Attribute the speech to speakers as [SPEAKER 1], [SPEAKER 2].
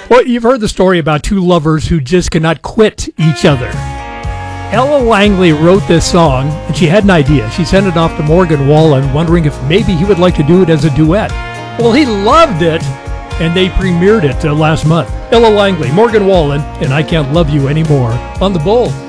[SPEAKER 1] Well, you've heard the story about two lovers who just cannot quit each other. Ella Langley wrote this song, and she had an idea. She sent it off to Morgan Wallen, wondering if maybe he would like to do it as a duet. Well, he loved it, and they premiered it last month. Ella Langley, Morgan Wallen, and I Can't Love You Anymore on The Bull.